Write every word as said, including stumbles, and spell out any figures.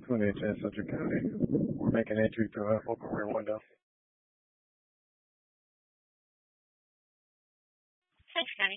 twenty-eight ten Central County. Make an entry to a local rear window. Central County.